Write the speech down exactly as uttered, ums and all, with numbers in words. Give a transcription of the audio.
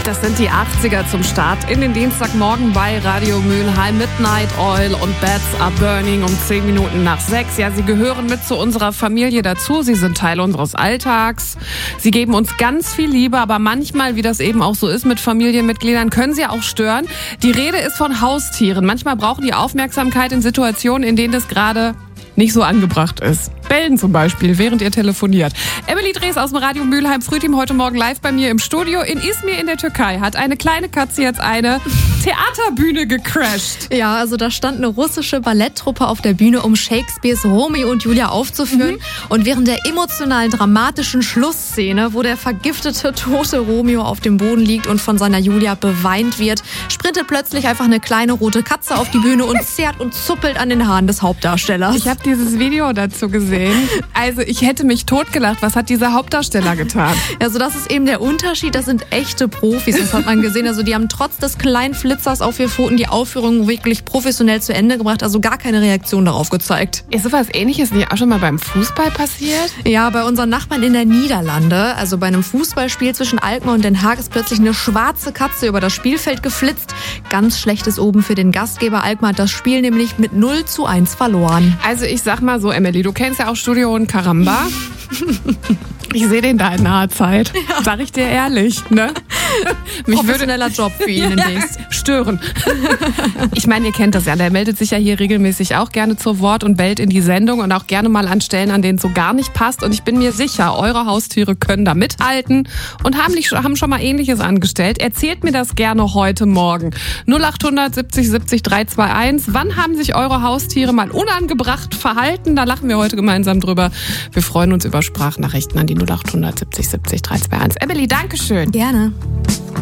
Das sind die achtziger zum Start in den Dienstagmorgen bei Radio Mülheim. Midnight Oil und Beds Are Burning um zehn Minuten nach sechs. Ja, sie gehören mit zu unserer Familie dazu. Sie sind Teil unseres Alltags. Sie geben uns ganz viel Liebe, aber manchmal, wie das eben auch so ist mit Familienmitgliedern, können sie auch stören. Die Rede ist von Haustieren. Manchmal brauchen die Aufmerksamkeit in Situationen, in denen das gerade nicht so angebracht ist. Bellen zum Beispiel, während ihr telefoniert. Emily Drees aus dem Radio Mülheim Frühteam heute Morgen live bei mir im Studio. In Izmir in der Türkei hat eine kleine Katze jetzt eine Theaterbühne gecrashed. Ja, also da stand eine russische Balletttruppe auf der Bühne, um Shakespeares Romeo und Julia aufzuführen. Mhm. Und während der emotionalen, dramatischen Schlussszene, wo der vergiftete, tote Romeo auf dem Boden liegt und von seiner Julia beweint wird, sprintet plötzlich einfach eine kleine rote Katze auf die Bühne und zerrt und zuppelt an den Haaren des Hauptdarstellers. Ich habe dieses Video dazu gesehen. Also ich hätte mich totgelacht. Was hat dieser Hauptdarsteller getan? Also das ist eben der Unterschied. Das sind echte Profis, das hat man gesehen. Also die haben trotz des kleinen Flitzers auf vier Pfoten die Aufführung wirklich professionell zu Ende gebracht. Also gar keine Reaktion darauf gezeigt. Ist sowas Ähnliches nicht auch schon mal beim Fußball passiert? Ja, bei unseren Nachbarn in der Niederlande. Also bei einem Fußballspiel zwischen Alkmaar und Den Haag ist plötzlich eine schwarze Katze über das Spielfeld geflitzt. Ganz schlechtes Oben für den Gastgeber. Alkmaar hat das Spiel nämlich mit null zu eins verloren. Also ich sag mal so, Emily, du kennst ja auch Studio und Karamba. Ich sehe den da in naher Zeit. Ja. Sag ich dir ehrlich, ne? Mich Professioneller würde, Job für ihn demnächst. Stören. Ich meine, ihr kennt das ja. Der meldet sich ja hier regelmäßig auch gerne zu Wort und bellt in die Sendung und auch gerne mal an Stellen, an denen es so gar nicht passt. Und ich bin mir sicher, eure Haustiere können da mithalten und haben, nicht, haben schon mal Ähnliches angestellt. Erzählt mir das gerne heute Morgen. null acht hundert siebzig siebzig drei zwei eins. Wann haben sich eure Haustiere mal unangebracht verhalten? Da lachen wir heute gemeinsam drüber. Wir freuen uns über Sprachnachrichten an die null acht hundert siebzig siebzig drei zwei eins. Emily, Dankeschön. Gerne.